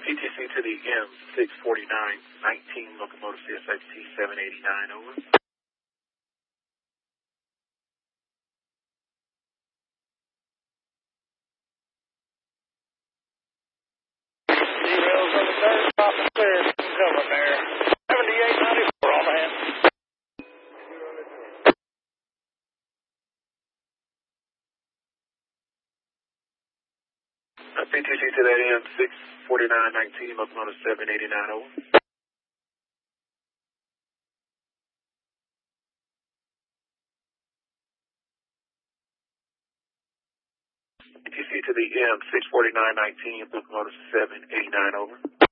PTC to the M64919, locomotive CSXT 789, over. Derails on the third, top and clear, cover there. 7894 on the hand. PTC to that M64919, locomotive 789, over. PTC to the M64919, locomotive 789, over.